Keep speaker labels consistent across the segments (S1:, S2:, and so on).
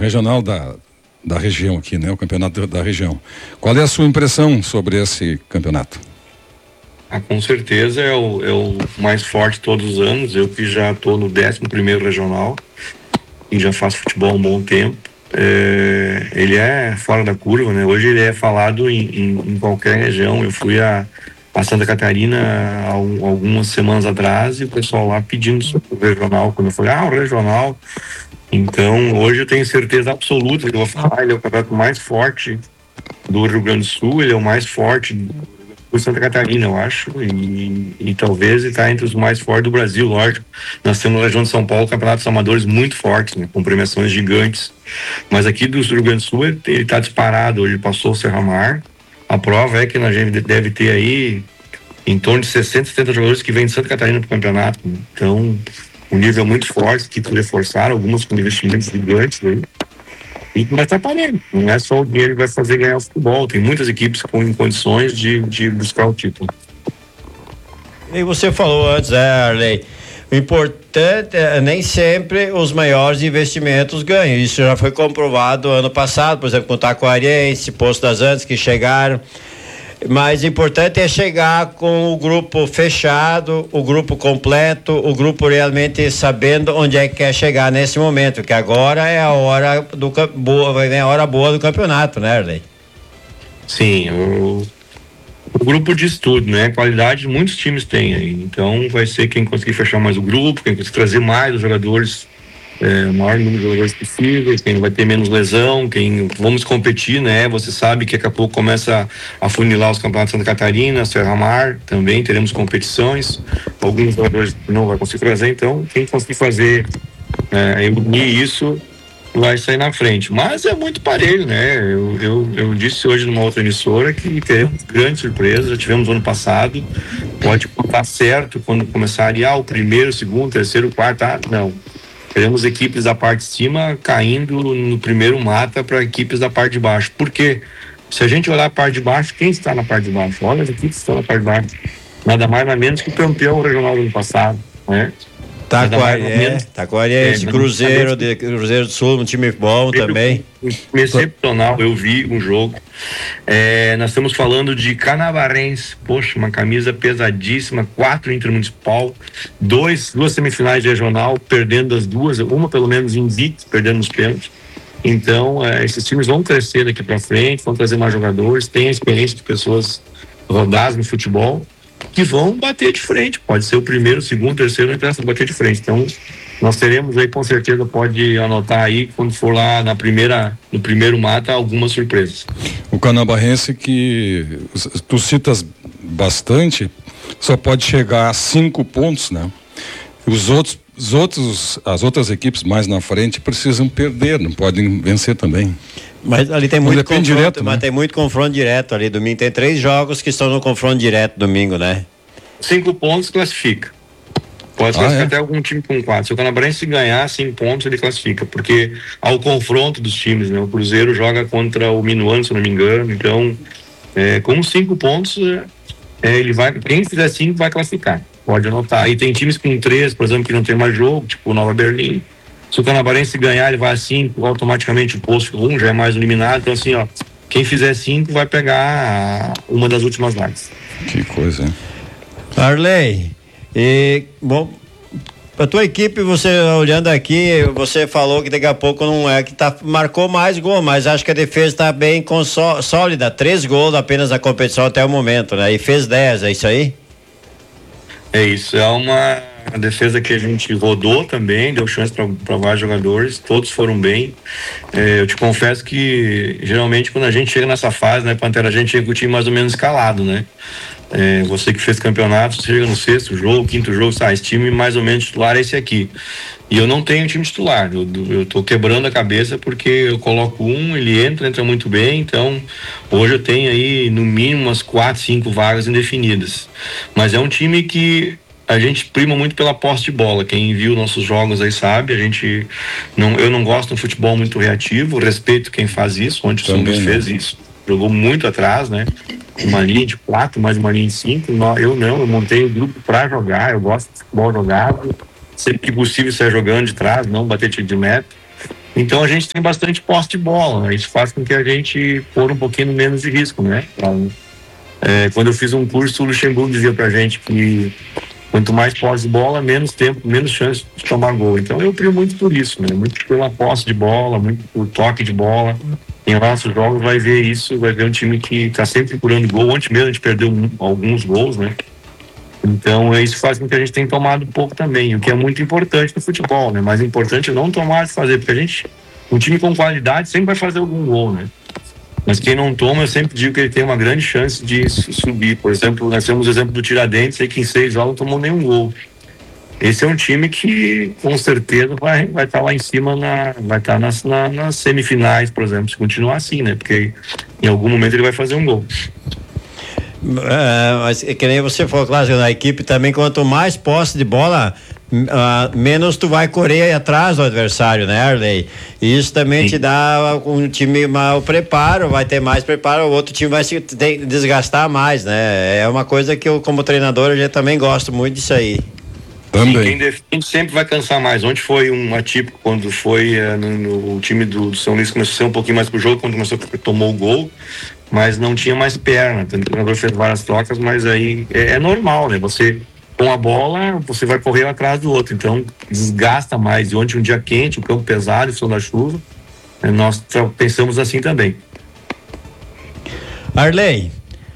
S1: regional da região aqui, né? O campeonato da região. Qual é a sua impressão sobre esse campeonato?
S2: Com certeza é o mais forte todos os anos. Eu que já estou no 11º regional e já faço futebol há um bom tempo. Ele é fora da curva, né? Hoje ele é falado em qualquer região. Eu fui a Santa Catarina algumas semanas atrás e o pessoal lá pedindo sobre o regional. Quando eu falei, o regional. Então, hoje eu tenho certeza absoluta que eu vou falar. Ele é o campeonato mais forte do Rio Grande do Sul, ele é o mais forte do Santa Catarina, eu acho, e talvez está entre os mais fortes do Brasil, lógico. Nós temos na região de São Paulo campeonatos amadores muito fortes, né, com premiações gigantes. Mas aqui do Rio Grande do Sul ele está disparado. Hoje passou o Serramar. A prova é que a gente deve ter aí em torno de 60, 70 jogadores que vêm de Santa Catarina para o campeonato. Então, um nível muito forte, que reforçaram, algumas com investimentos gigantes aí. Mas tá parelho, não é só o dinheiro que vai fazer ganhar o futebol, tem muitas equipes com condições de buscar o título.
S3: E você falou antes, Arley, o importante é nem sempre os maiores investimentos ganham. Isso já foi comprovado ano passado, por exemplo, com o Taquariense, Poço das Antas, que chegaram. Mas o importante é chegar com o grupo fechado, o grupo completo, o grupo realmente sabendo onde é que quer chegar nesse momento, que agora é a hora vai vir a hora boa do campeonato, né, Arley?
S2: Sim, o grupo diz tudo, né? Qualidade muitos times têm aí, então vai ser quem conseguir fechar mais o grupo, quem conseguir trazer mais os jogadores, o maior número de jogadores possível, quem vai ter menos lesão, vamos competir, né? Você sabe que daqui a pouco começa a funilar os campeonatos de Santa Catarina, Serramar, também teremos competições, alguns jogadores não vai conseguir trazer, então quem conseguir fazer unir isso vai sair na frente, mas é muito parelho, né? Eu disse hoje numa outra emissora que teremos grandes surpresas, já tivemos ano passado, pode contar certo quando começar o primeiro, segundo, terceiro, quarto, não. Teremos equipes da parte de cima caindo no primeiro mata para equipes da parte de baixo. Por quê? Se a gente olhar a parte de baixo, quem está na parte de baixo? Olha as equipes que estão na parte de baixo. Nada mais, nada menos que o campeão regional do ano passado, né?
S3: Taquariense, Cruzeiro do Sul, um time bom também.
S2: Excepcional, eu vi um jogo. Nós estamos falando de Canabarense, poxa, uma camisa pesadíssima, 4 intermunicipal, duas semifinais de regional, perdendo as duas, uma pelo menos invicta, perdendo os pênaltis. Então, esses times vão crescer daqui para frente, vão trazer mais jogadores, tem a experiência de pessoas rodadas no futebol, que vão bater de frente, pode ser o primeiro, segundo, terceiro, não interessa bater de frente. Então, nós teremos aí, com certeza, pode anotar aí, quando for lá no primeiro mata, algumas surpresas.
S1: O Canabarrense, que tu citas bastante, só pode chegar a 5 pontos, né? As outras equipes mais na frente precisam perder, não podem vencer também.
S3: Mas ali tem muito confronto
S1: direto, né?
S3: Mas tem muito confronto direto ali domingo. Tem 3 jogos que estão no confronto direto domingo, né?
S2: 5 pontos classifica. Pode classificar até algum time com 4. Se o Canabarense ganhar 5 pontos, ele classifica, porque há o confronto dos times, né? O Cruzeiro joga contra o Minuano, se não me engano. Então, com 5 pontos, ele vai. Quem fizer 5 vai classificar. Pode anotar. E tem times com 3, por exemplo, que não tem mais jogo, tipo o Nova Berlim. Se o Canabarense ganhar, ele vai a 5, automaticamente o posto 1 já é mais eliminado. Então, assim, quem fizer 5 vai pegar uma das últimas vagas.
S1: Que coisa, hein?
S3: Arley, a tua equipe, você olhando aqui, você falou que daqui a pouco não é que marcou mais gol, mas acho que a defesa está bem sólida, 3 gols apenas na competição até o momento, né? E fez 10, é isso aí?
S2: É isso, é uma defesa que a gente rodou também, deu chance para vários jogadores, todos foram bem. Eu te confesso que geralmente quando a gente chega nessa fase, né, Pantera, a gente chega com o time mais ou menos escalado, né? Você que fez campeonato, você chega no 6º jogo, 5º jogo, esse time mais ou menos titular é esse aqui. E eu não tenho time titular, eu tô quebrando a cabeça porque eu coloco ele entra muito bem, então hoje eu tenho aí no mínimo umas 4, 5 vagas indefinidas. Mas é um time que a gente prima muito pela posse de bola. Quem viu nossos jogos aí sabe, eu não gosto de um futebol muito reativo, respeito quem faz isso, onde o São Luís fez isso. Jogou muito atrás, né? Uma linha de 4, mais uma linha de 5. Eu montei o grupo pra jogar, eu gosto de futebol jogado, sempre que possível sair jogando de trás, não bater tiro de meta. Então a gente tem bastante posse de bola, né? Isso faz com que a gente pôr um pouquinho menos de risco, né? Quando eu fiz um curso, o Luxemburgo dizia pra gente que quanto mais posse de bola, menos tempo, menos chance de tomar gol. Então eu primo muito por isso, né? Muito pela posse de bola, muito por toque de bola. Em nossos jogos vai ver isso, vai ver um time que está sempre procurando gol. Ontem mesmo a gente perdeu alguns gols, né? Então isso faz com que a gente tenha tomado pouco também, o que é muito importante no futebol, né? Mas importante é não tomar de fazer, porque um time com qualidade sempre vai fazer algum gol, né? Mas quem não toma, eu sempre digo que ele tem uma grande chance de subir. Por exemplo, nós temos o exemplo do Tiradentes, aí que em 6 jogos não tomou nenhum gol. Esse é um time que com certeza vai estar lá em cima, vai estar nas semifinais, por exemplo, se continuar assim, né? Porque em algum momento ele vai fazer um gol.
S3: Mas que nem você falou, claro, na equipe também, quanto mais posse de bola, menos tu vai correr atrás do adversário, né, Arley? E isso também te dá um time mal preparo, vai ter mais preparo, o outro time vai se desgastar mais, né? É uma coisa que eu, como treinador, eu já também gosto muito disso aí.
S2: Também. Quem defende sempre vai cansar mais. Ontem foi um atípico quando foi no time do São Luís, começou a ser um pouquinho mais pro jogo, quando tomou o gol, mas não tinha mais perna. O treinador fez várias trocas, mas aí é normal, né? Você com a bola, você vai correr atrás do outro, então desgasta mais. E ontem um dia quente, o campo pesado, o sol da chuva, nós pensamos assim também.
S3: Arley,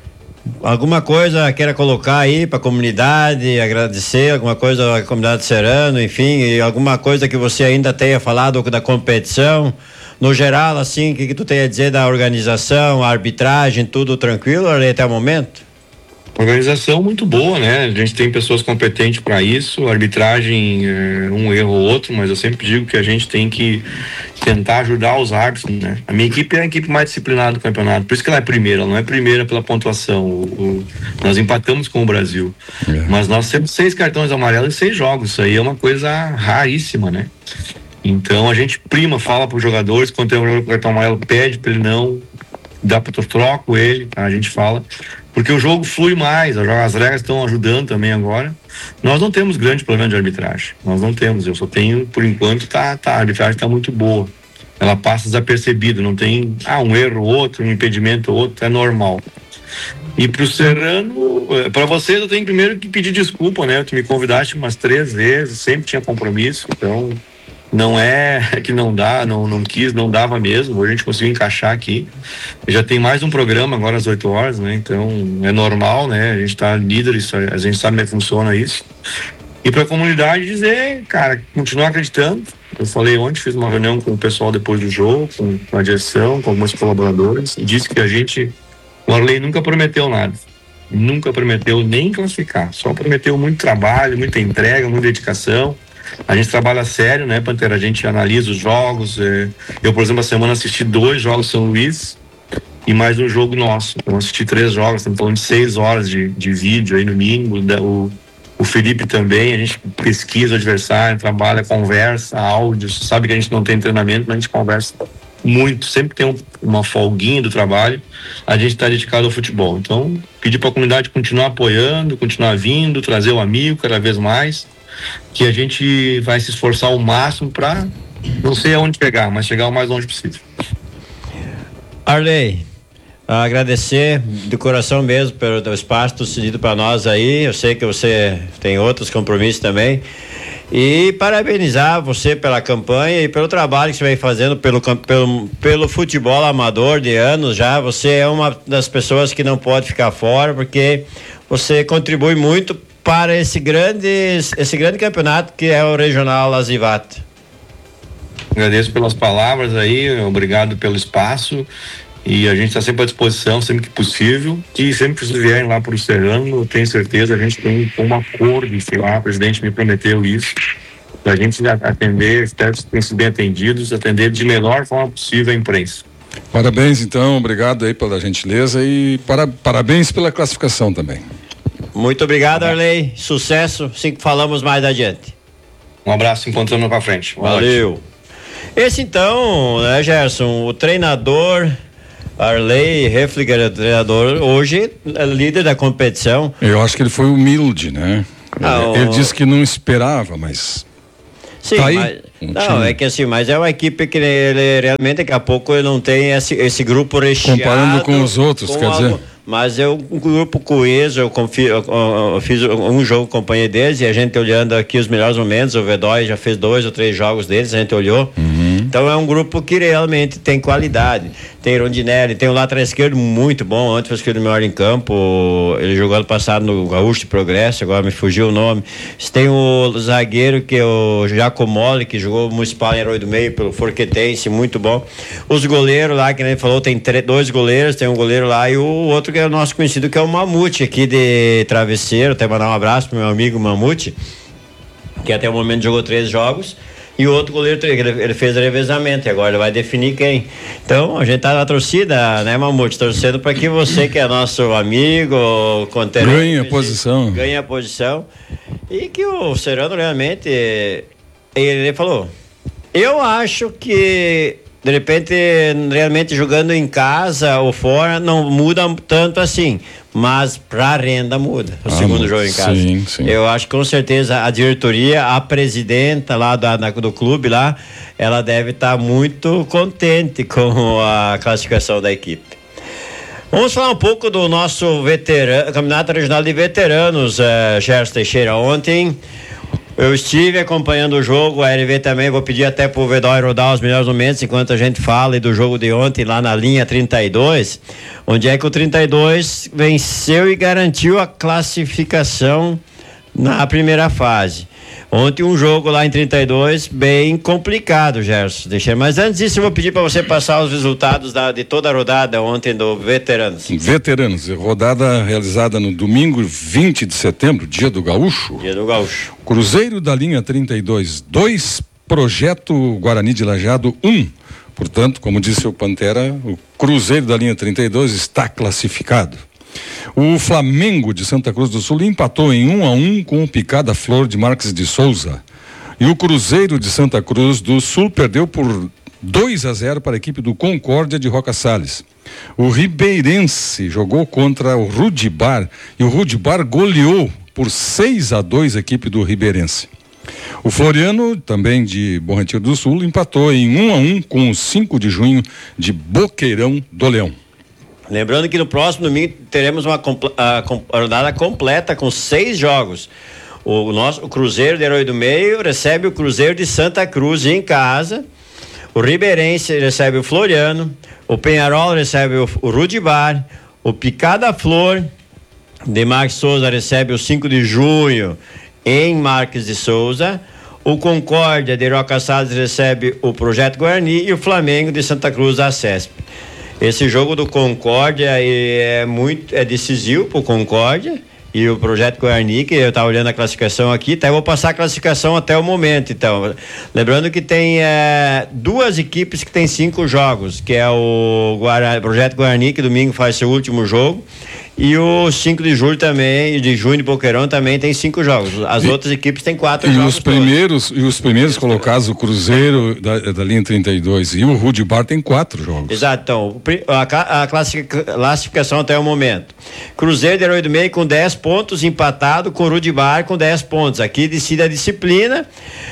S3: alguma coisa queira colocar aí para a comunidade, agradecer, alguma coisa à comunidade Serrano, enfim, e alguma coisa que você ainda tenha falado da competição, no geral, assim, o que tu tem a dizer da organização, a arbitragem, tudo tranquilo, Arley, até o momento?
S2: Organização muito boa, né? A gente tem pessoas competentes para isso, a arbitragem um erro ou outro, mas eu sempre digo que a gente tem que tentar ajudar os árbitros, né? A minha equipe é a equipe mais disciplinada do campeonato, por isso que ela é primeira, ela não é primeira pela pontuação. Nós empatamos com o Brasil, mas nós temos 6 cartões amarelos em 6 jogos, isso aí é uma coisa raríssima, né? Então a gente fala para os jogadores, quando tem um cartão amarelo, pede para ele não, dá para troco ele, tá? A gente fala, porque o jogo flui mais, as regras estão ajudando também agora. Nós não temos grande problema de arbitragem, nós não temos, eu só tenho, por enquanto, a arbitragem está muito boa, ela passa desapercebida, não tem um erro ou outro, um impedimento ou outro, é normal. E pro Serrano, para vocês eu tenho primeiro que pedir desculpa, né? Tu me convidaste umas 3 vezes, sempre tinha compromisso, então não é que não dá, não quis, não dava mesmo. Hoje a gente conseguiu encaixar aqui. Já tem mais um programa agora às 8 horas, né? Então é normal, né? A gente tá líder, a gente sabe como é que funciona isso. E para a comunidade dizer, cara, continuar acreditando. Eu falei ontem, fiz uma reunião com o pessoal depois do jogo, com a direção, com alguns colaboradores, e disse que o Arley nunca prometeu nada. Nunca prometeu nem classificar, só prometeu muito trabalho, muita entrega, muita dedicação. A gente trabalha sério, né, Pantera? A gente analisa os jogos. Eu, por exemplo, a semana assisti 2 jogos São Luís e mais um jogo nosso. Então, assisti 3 jogos, estamos falando de 6 horas de vídeo aí no mínimo. O Felipe também, a gente pesquisa o adversário, trabalha, conversa, áudio. Sabe que a gente não tem treinamento, mas a gente conversa muito. Sempre tem uma folguinha do trabalho. A gente está dedicado ao futebol. Então, pedir para a comunidade continuar apoiando, continuar vindo, trazer o amigo cada vez mais, que a gente vai se esforçar ao máximo para não sei aonde chegar, mas chegar o mais longe possível.
S3: Arley, agradecer de coração mesmo pelo espaço cedido para nós aí. Eu sei que você tem outros compromissos também, e parabenizar você pela campanha e pelo trabalho que você vem fazendo pelo futebol amador de anos já. Você é uma das pessoas que não pode ficar fora, porque você contribui muito para esse grande campeonato que é o Regional Lazivato.
S2: Agradeço pelas palavras aí, obrigado pelo espaço, e a gente está sempre à disposição, sempre que possível, e sempre que vocês vierem lá para o Serrano, eu tenho certeza, a gente tem um acordo, sei lá, o presidente me prometeu isso, a gente atender, espero que tenham sido bem atendidos, atender de melhor forma possível a imprensa.
S1: Parabéns então, obrigado aí pela gentileza e parabéns pela classificação também.
S3: Muito obrigado, Arley. Sucesso, assim que falamos mais adiante.
S2: Um abraço, encontrando pra frente.
S3: Valeu. Esse então, né, Gerson, o treinador Arley Höfliger, treinador, hoje é líder da competição.
S1: Eu acho que ele foi humilde, né? Ele disse que não esperava, mas
S3: Sim,
S1: tá aí?
S3: Mas, não, é que assim, mas é uma equipe que ele realmente daqui a pouco ele não tem esse grupo recheado.
S1: Comparando com os outros, quer dizer.
S3: Mas é um grupo coeso, eu fiz um jogo, acompanhei deles, e a gente olhando aqui os melhores momentos, o V2 já fez 2 ou 3 jogos deles, a gente olhou. Então é um grupo que realmente tem qualidade. Tem Rondinelli, tem o lateral esquerdo muito bom, ontem foi o esquerdo melhor em campo, ele jogou ano passado no Gaúcho de Progresso, agora me fugiu o nome. Tem o zagueiro que é o Giacomoli, que jogou municipal em Herói do Meio pelo Forquetense, muito bom. Os goleiros lá, que ele falou, tem 2 goleiros, tem um goleiro lá e o outro que é o nosso conhecido, que é o Mamute aqui de Travesseiro. Até mandar um abraço pro meu amigo Mamute, que até o momento jogou 3 jogos. E o outro goleiro, ele fez revezamento e agora ele vai definir quem. Então, a gente tá na torcida, né, Mamute? Torcendo para que você, que é nosso amigo,
S1: ganhe a posição.
S3: Ganhe a posição. E que o Serrano realmente, ele falou, eu acho que de repente, realmente jogando em casa ou fora, não muda tanto assim. Mas pra renda muda. O segundo jogo em casa.
S1: Sim, sim.
S3: Eu acho que com certeza a diretoria, a presidenta lá do clube lá, ela deve estar muito contente com a classificação da equipe. Vamos falar um pouco do nosso Campeonato Regional de Veteranos, Gerson Teixeira. Ontem eu estive acompanhando o jogo, a RV também, vou pedir até pro Vedói rodar os melhores momentos enquanto a gente fala do jogo de ontem lá na linha 32, onde é que o 32 venceu e garantiu a classificação na primeira fase. Ontem um jogo lá em 32 bem complicado, Gerson. Mas antes disso eu vou pedir para você passar os resultados de toda a rodada ontem do Veteranos.
S1: Veteranos, rodada realizada no domingo 20 de setembro, dia do Gaúcho.
S3: Dia do Gaúcho.
S1: Cruzeiro da linha 32, 2, Projeto Guarani de Lajeado 1. Portanto, como disse o Pantera, o Cruzeiro da linha 32 está classificado. O Flamengo de Santa Cruz do Sul empatou em 1-1 com o Picada Flor de Marques de Souza. E o Cruzeiro de Santa Cruz do Sul perdeu por 2-0 para a equipe do Concórdia de Roca Salles. O Ribeirense jogou contra o Rudibar e o Rudibar goleou por 6-2 a equipe do Ribeirense. O Floriano, também de Bom Retiro do Sul, empatou em 1-1 com o 5 de junho de Boqueirão do Leão.
S3: Lembrando que no próximo domingo teremos uma rodada completa com 6 jogos. O Cruzeiro de Herói do Meio recebe o Cruzeiro de Santa Cruz em casa. O Ribeirense recebe o Floriano. O Penharol recebe o Rudibar. O Picada Flor de Marques Souza recebe o 5 de junho em Marques de Souza. O Concórdia de Roca Salles recebe o Projeto Guarani e o Flamengo de Santa Cruz a CESP. Esse jogo do Concórdia é decisivo para o Concórdia e o Projeto Guarani, que eu estava olhando a classificação aqui, eu vou passar a classificação até o momento, então. Lembrando que tem 2 equipes que tem 5 jogos, que é o Projeto Guarani, que domingo faz seu último jogo, e o 5 de julho também, de junho de Boqueirão também tem 5 jogos. As outras equipes têm 4 jogos.
S1: E os primeiros colocados, o Cruzeiro da linha 32 e o Rudibar tem 4 jogos.
S3: Exato, então, a classificação até o momento. Cruzeiro de Herói do Meio com 10 pontos, empatado com o Rudibar com 10 pontos. Aqui decide a disciplina,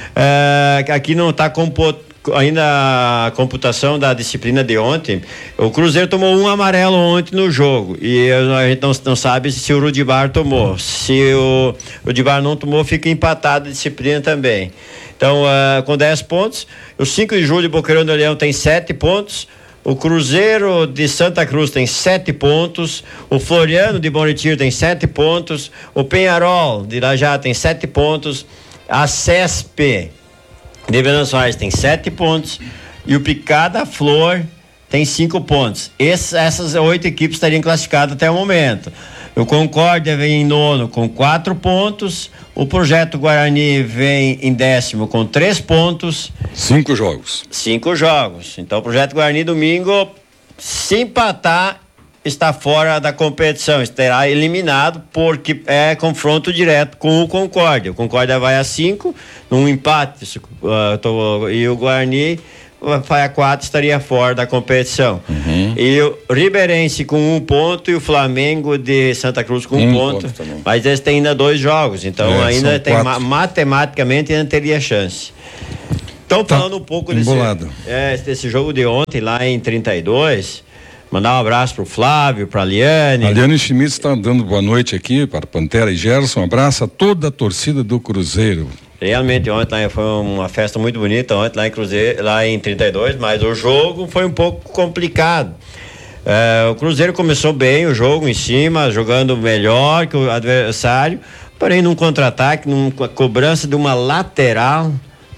S3: aqui não está ainda a computação da disciplina de ontem. O Cruzeiro tomou um amarelo ontem no jogo e a gente não sabe se o Rudibar tomou. Se o Rudibar não tomou, fica empatado a disciplina também. Então, com 10 pontos, o 5 de julho de Boqueirão do Leão tem 7 pontos. O Cruzeiro de Santa Cruz tem 7 pontos. O Floriano de Bom Retiro tem 7 pontos. O Penharol de Irajá tem 7 pontos. A CESP de Venâncio Aires tem 7 pontos. E o Picada Flor tem 5 pontos. Essas 8 equipes estariam classificadas até o momento. O Concórdia vem em 9º com 4 pontos. O Projeto Guarani vem em 10º com 3 pontos.
S1: 5 jogos.
S3: 5 jogos. Então o Projeto Guarani domingo, se empatar, está fora da competição. Estará eliminado porque é confronto direto com o Concórdia. O Concórdia vai a 5, num empate. E o Guarani vai a 4, estaria fora da competição. E o Ribeirense com 1 ponto e o Flamengo de Santa Cruz com 1 ponto. Mas eles têm ainda 2 jogos, então ainda tem matematicamente ainda teria chance. Então, falando um pouco desse jogo de ontem lá em 32, mandar um abraço pro Flávio, pra Liane.
S1: A Liane Schmitz está dando boa noite aqui para Pantera e Gerson. Um abraço a toda a torcida do Cruzeiro.
S3: Realmente ontem lá foi uma festa muito bonita ontem lá em Cruzeiro, lá em 32, mas o jogo foi um pouco complicado. O Cruzeiro começou bem o jogo em cima, jogando melhor que o adversário, porém num contra-ataque, numa cobrança de uma lateral,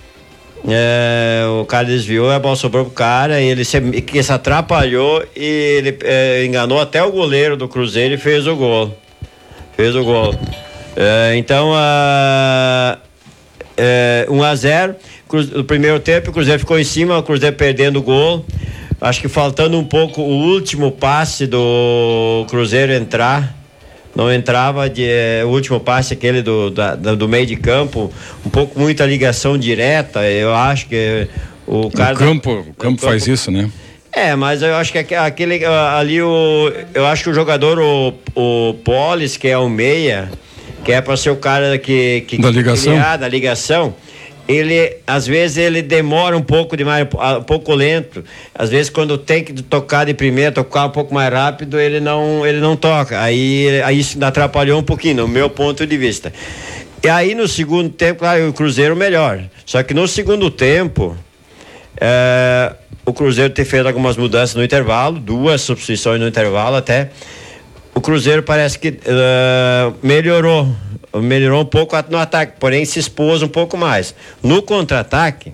S3: o cara desviou, a bola sobrou pro cara, e ele se atrapalhou e ele enganou até o goleiro do Cruzeiro e fez o gol. Então 1-0 no primeiro tempo, o Cruzeiro ficou em cima, o Cruzeiro perdendo o gol, acho que faltando um pouco o último passe do Cruzeiro entrar, não entrava, o último passe aquele do meio de campo, um pouco muita ligação direta, eu acho que o cara...
S1: O campo faz isso, né?
S3: Mas eu acho que aquele ali, eu acho que o jogador, o Polis, que é o meia, que é para ser o cara que da ligação, ele às vezes ele demora um pouco demais, um pouco lento. Às vezes quando tem que tocar de primeira, tocar um pouco mais rápido, ele não toca. Aí isso atrapalhou um pouquinho, no meu ponto de vista. E aí no segundo tempo, claro, o Cruzeiro melhor. Só que no segundo tempo, o Cruzeiro ter feito algumas mudanças no intervalo, 2 substituições no intervalo até. O Cruzeiro parece que melhorou um pouco no ataque, porém se expôs um pouco mais. No contra-ataque,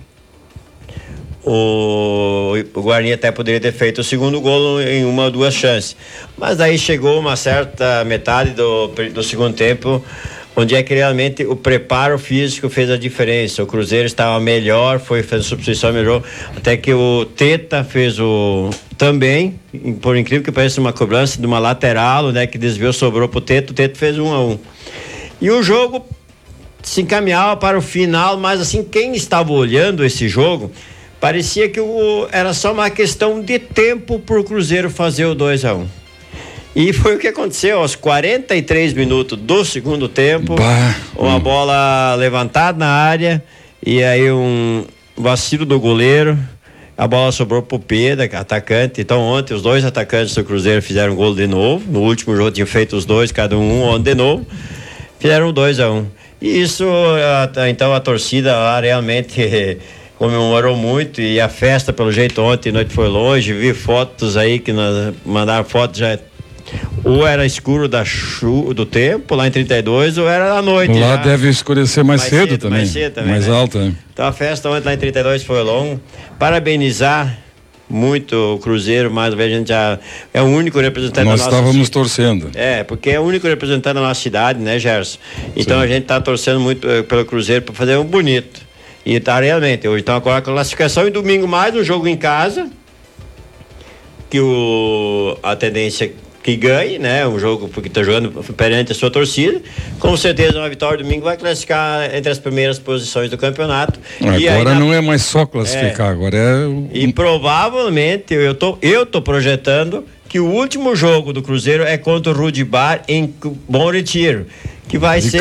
S3: o Guarani até poderia ter feito o segundo gol em 1 ou 2 chances. Mas aí chegou uma certa metade do segundo tempo, onde é que realmente o preparo físico fez a diferença. O Cruzeiro estava melhor, fez a substituição, melhorou, até que o Teta fez também, por incrível que pareça, uma cobrança de uma lateral, né, que desviou, sobrou pro Teta, o Teta fez 1-1. E o jogo se encaminhava para o final, mas assim, quem estava olhando esse jogo, parecia que era só uma questão de tempo para o Cruzeiro fazer o 2-1. E foi o que aconteceu aos 43 minutos do segundo tempo. Uma bola levantada na área e aí um vacilo do goleiro, a bola sobrou pro Pedro, atacante. Então ontem os 2 atacantes do Cruzeiro fizeram gol de novo. No último jogo tinham feito os 2, cada um de novo. Fizeram 2-1. E isso, então a torcida lá realmente comemorou muito, e a festa pelo jeito ontem à noite foi longe. Vi fotos aí que mandaram fotos, já ou era escuro do tempo lá em 32, ou era à noite.
S1: Lá deve escurecer mais cedo também, mais
S3: né?
S1: alto, né?
S3: Então a festa ontem lá em 32 foi longa. Parabenizar muito o Cruzeiro, mais uma vez a gente já é o único representante
S1: Nós
S3: da nossa
S1: estávamos torcendo.
S3: Porque é o único representante da nossa cidade, né, Gerson? Então a gente está torcendo muito pelo Cruzeiro para fazer um bonito. E tá realmente, hoje então agora a classificação, e domingo mais um jogo em casa, que a tendência que ganhe, né? Um jogo porque está jogando perante a sua torcida. Com certeza uma vitória domingo vai classificar entre as primeiras posições do campeonato.
S1: Agora não é mais só classificar, agora é...
S3: E provavelmente eu tô projetando que o último jogo do Cruzeiro é contra o Rudi Bar em Bom Retiro, que vai ser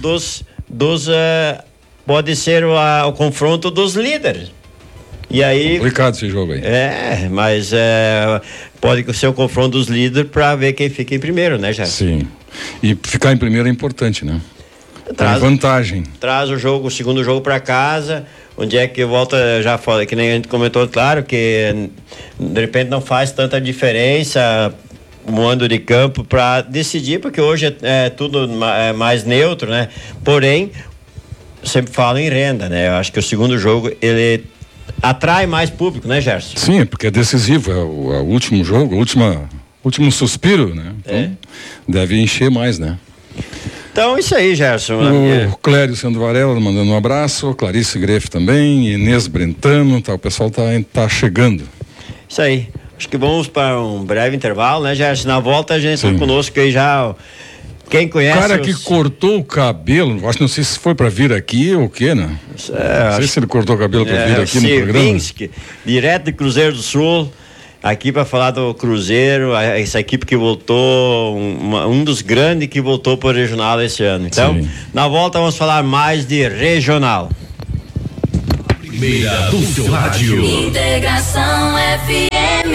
S3: pode ser o confronto dos líderes. E aí,
S1: complicado esse jogo aí.
S3: Mas pode ser o confronto dos líderes para ver quem fica em primeiro, né, Gerson?
S1: Sim. E ficar em primeiro é importante, né? Traz vantagem. Traz
S3: o segundo jogo para casa, onde é que volta, já fala, que nem a gente comentou, claro, que de repente não faz tanta diferença o mando de campo para decidir, porque hoje é tudo mais neutro, né? Porém, sempre falo em renda, né? Eu acho que o segundo jogo, ele atrai mais público, né, Gerson?
S1: Sim, porque é decisivo, é o último jogo, último suspiro, né? Então, deve encher mais, né?
S3: Então, isso aí, Gerson.
S1: O Clério Sandro Varela mandando um abraço, Clarice Greff também, Inês Brentano, o pessoal tá chegando.
S3: Isso aí. Acho que vamos para um breve intervalo, né, Gerson? Na volta a gente tá conosco aí já. Quem conhece.
S1: O cara que cortou o cabelo, não sei se foi para vir aqui ou o quê, né? Não sei se ele cortou o cabelo para vir aqui no programa.
S3: Direto de Cruzeiro do Sul, aqui para falar do Cruzeiro, essa equipe que voltou, um dos grandes que voltou para o regional esse ano. Então, na volta vamos falar mais de regional.
S4: primeira do seu rádio.
S5: Integração FM.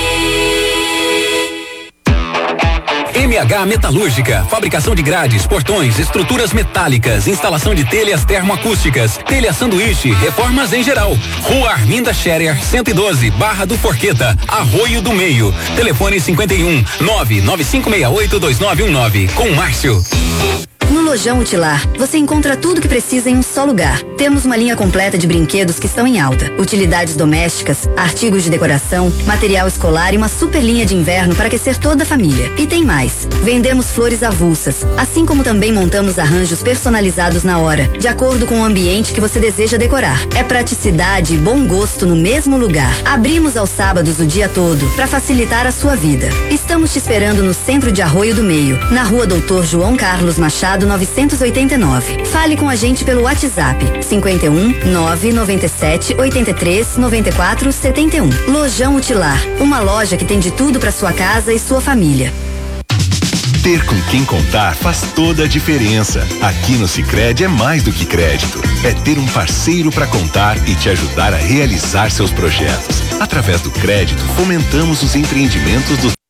S6: MH Metalúrgica, fabricação de grades, portões, estruturas metálicas, instalação de telhas termoacústicas, telha sanduíche, reformas em geral. Rua Arminda Scherer, 112, Barra do Forqueta, Arroio do Meio. Telefone 51 995682919, com Márcio.
S7: No Lojão Utilar, você encontra tudo que precisa em um só lugar. Temos uma linha completa de brinquedos que estão em alta, utilidades domésticas, artigos de decoração, material escolar e uma super linha de inverno para aquecer toda a família. E tem mais. Vendemos flores avulsas, assim como também montamos arranjos personalizados na hora, de acordo com o ambiente que você deseja decorar. É praticidade e bom gosto no mesmo lugar. Abrimos aos sábados o dia todo para facilitar a sua vida. Estamos te esperando no centro de Arroio do Meio, na Rua Doutor João Carlos Machado 989. Fale com a gente pelo WhatsApp 51 997 83 94 71. Lojão Utilar, uma loja que tem de tudo para sua casa e sua família.
S8: Ter com quem contar faz toda a diferença. Aqui no Sicredi é mais do que crédito. É ter um parceiro para contar e te ajudar a realizar seus projetos. Através do crédito, fomentamos os empreendimentos dos